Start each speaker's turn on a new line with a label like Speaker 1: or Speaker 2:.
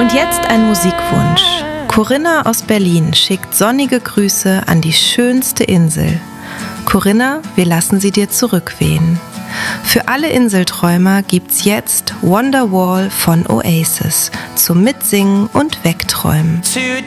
Speaker 1: Und jetzt ein Musikwunsch. Corinna aus Berlin schickt sonnige Grüße an die schönste Insel. Corinna, wir lassen sie dir zurückwehen. Für alle Inselträumer gibt's jetzt Wonderwall von Oasis zum Mitsingen und Wegträumen.